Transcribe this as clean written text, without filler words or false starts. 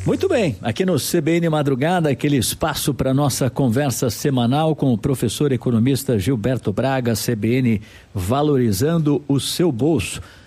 Muito bem, aqui no CBN Madrugada, aquele espaço para nossa conversa semanal com o professor economista Gilberto Braga, CBN valorizando o seu bolso.